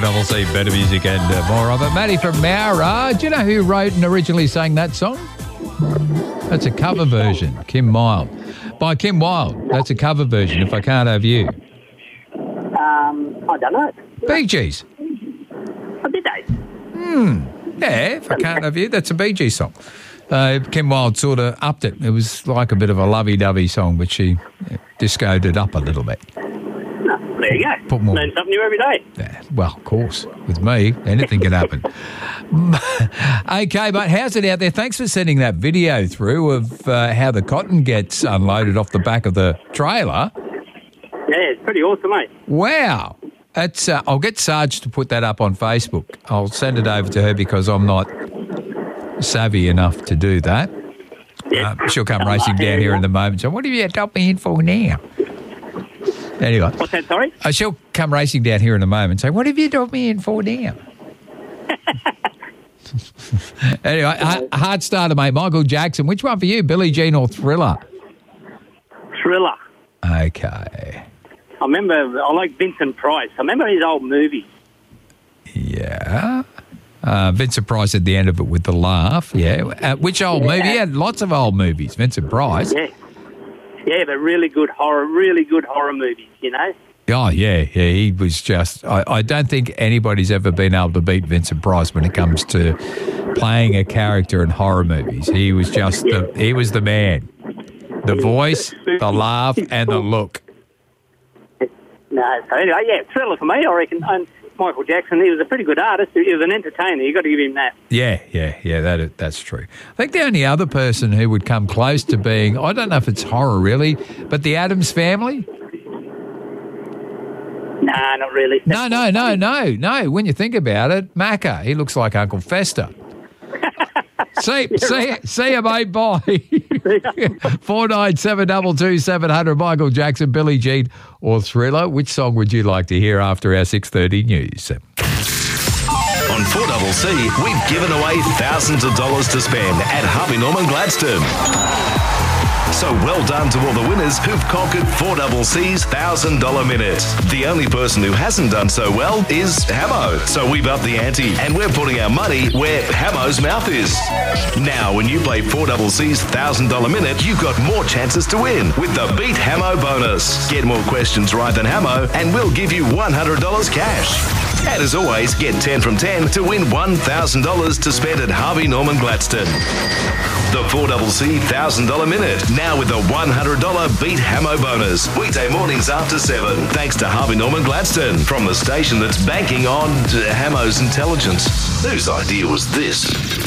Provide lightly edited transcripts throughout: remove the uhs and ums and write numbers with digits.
Double C, better music and more of it. Matty from Mara. Do you know who wrote and originally sang that song? That's a cover version, Kim Wilde. By Kim Wilde. That's a cover version, If I Can't Have You. I don't know. Bee Gees. I did they? Yeah, If I Can't Have You. That's a Bee Gees song. Kim Wilde sort of upped it. It was like a bit of a lovey-dovey song, but she discoed it up a little bit. There you go. Learn something new every day. Yeah, well, of course. With me, anything can happen. Okay, but how's it out there? Thanks for sending that video through of how the cotton gets unloaded off the back of the trailer. Yeah, it's pretty awesome, mate. Wow. That's, I'll get Sarge to put that up on Facebook. I'll send it over to her because I'm not savvy enough to do that. Yeah. She'll come racing down here in a moment. So what have you got me in for now? Anyway. What's that, sorry? She'll come racing down here in a moment and say, what have you got me in for now? Anyway, hard starter, mate. Michael Jackson. Which one for you, Billie Jean or Thriller? Thriller. Okay. I like Vincent Price. I remember his old movies. Yeah. Vincent Price at the end of it with the laugh. Yeah. Which old movie? He had lots of old movies, Vincent Price. Yeah. Yeah, but really good horror movies, you know? Oh, yeah. He was just... I don't think anybody's ever been able to beat Vincent Price when it comes to playing a character in horror movies. He was just he was the man. The voice, the laugh, and the look. No, so anyway, yeah, Thriller for me, I reckon. And Michael Jackson, he was a pretty good artist. He was an entertainer. You've got to give him that. Yeah, that's true. I think the only other person who would come close to being, I don't know if it's horror really, but the Addams Family? Nah, not really. No. When you think about it, Macca, he looks like Uncle Fester. See you, mate. Bye. 49722 Michael Jackson, Billie Jean or Thriller. Which song would you like to hear after our 6:30 news? On 4CC, we've given away thousands of dollars to spend at Harvey Norman Gladstone. So well done to all the winners who've conquered 4CC's $1,000 minute. The only person who hasn't done so well is Hamo. So we've upped the ante and we're putting our money where Hamo's mouth is. Now, when you play 4CC's $1,000 minute, you've got more chances to win with the Beat Hamo bonus. Get more questions right than Hamo and we'll give you $100 cash. And as always, get 10 from 10 to win $1,000 to spend at Harvey Norman Gladstone. The 4CC $1,000 minute, now with a $100 Beat Hamo bonus. Weekday mornings after 7. Thanks to Harvey Norman Gladstone, from the station that's banking on Hamo's intelligence. Whose idea was this?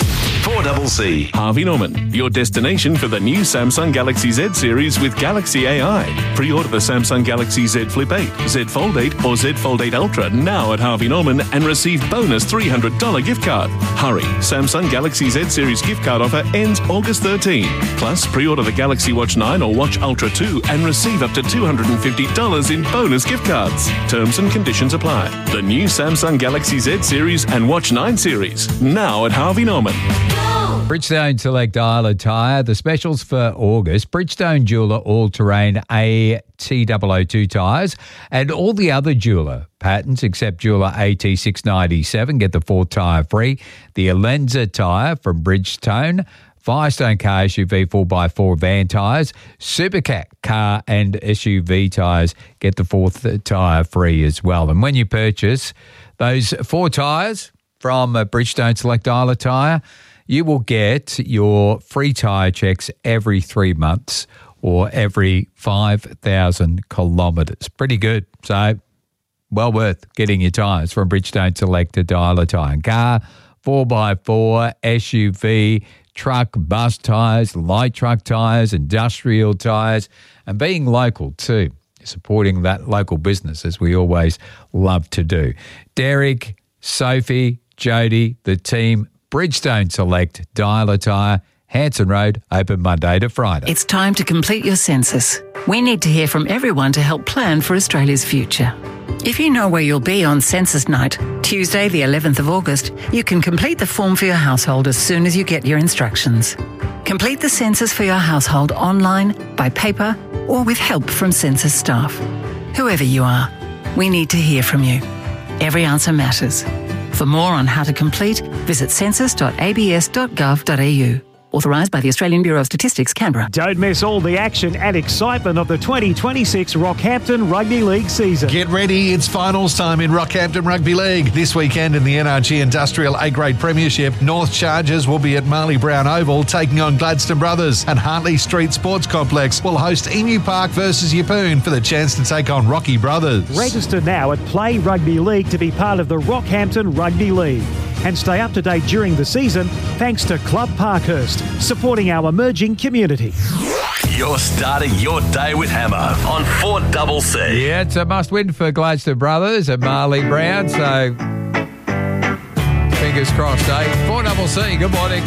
4CC. Harvey Norman, your destination for the new Samsung Galaxy Z series with Galaxy AI. Pre-order the Samsung Galaxy Z Flip 8, Z Fold 8 or Z Fold 8 Ultra now at Harvey Norman and receive bonus $300 gift card. Hurry, Samsung Galaxy Z series gift card offer ends August 13. Plus, pre-order the Galaxy Watch 9 or Watch Ultra 2 and receive up to $250 in bonus gift cards. Terms and conditions apply. The new Samsung Galaxy Z series and Watch 9 series now at Harvey Norman. Bridgestone Select Isla Tyre, the specials for August, Bridgestone Jeweller All-Terrain AT002 tyres and all the other Jeweller patents except Jeweller AT697 get the 4th tyre free. The Alenza tyre from Bridgestone, Firestone car SUV 4x4 van tyres, Supercat car and SUV tyres get the 4th tyre free as well. And when you purchase those 4 tyres from Bridgestone Select Isla Tyre, you will get your free tyre checks every 3 months or every 5,000 kilometres. Pretty good. So, well worth getting your tyres from Bridgestone Select Isla Tyre. Car, 4x4, SUV, truck, bus tyres, light truck tyres, industrial tyres, and being local too, supporting that local business as we always love to do. Derek, Sophie, Jody, the team, Bridgestone Select Isla Tyre, Hanson Road, open Monday to Friday. It's time to complete your census. We need to hear from everyone to help plan for Australia's future. If you know where you'll be on census night, Tuesday the 11th of August, you can complete the form for your household as soon as you get your instructions. Complete the census for your household online, by paper, or with help from census staff. Whoever you are, we need to hear from you. Every answer matters. For more on how to complete, visit census.abs.gov.au. Authorised by the Australian Bureau of Statistics, Canberra. Don't miss all the action and excitement of the 2026 Rockhampton Rugby League season. Get ready, it's finals time in Rockhampton Rugby League. This weekend in the NRG Industrial A-Grade Premiership, North Chargers will be at Marley Brown Oval taking on Gladstone Brothers, and Hartley Street Sports Complex will host Emu Park versus Yeppoon for the chance to take on Rocky Brothers. Register now at Play Rugby League to be part of the Rockhampton Rugby League. And stay up to date during the season thanks to Club Parkhurst, supporting our emerging community. You're starting your day with Hammer on 4CC. Yeah, it's a must-win for Gladstone Brothers and Marley Brown, so fingers crossed, eh? 4CC, good morning.